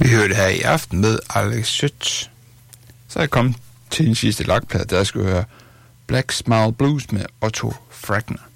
Vi hører det her i aften med Alex Schütz. Så er jeg kommet til den sidste lagplade, der skal høre Black Smile Blues med Otto Fragner.